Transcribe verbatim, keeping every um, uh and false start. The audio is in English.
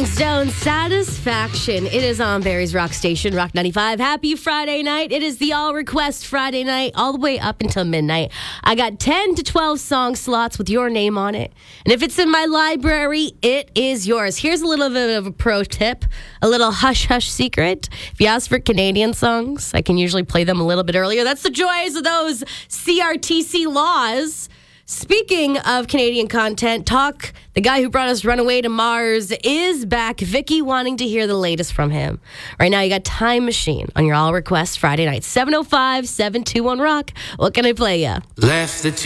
Rolling Stones, Satisfaction. It is on Barry's Rock Station, Rock ninety-five. Happy Friday night. It is the All Request Friday night, all the way up until midnight. I got ten to twelve song slots with your name on it. And if it's in my library, it is yours. Here's a little bit of a pro tip, a little hush-hush secret. If you ask for Canadian songs, I can usually play them a little bit earlier. That's the joys of those C R T C laws. Speaking of Canadian content, Talk, the guy who brought us Runaway to Mars, is back. Vicky wanting to hear the latest from him. Right now, you got Time Machine on your All Request Friday night. seven oh five, seven two one, rock. What can I play ya? Left the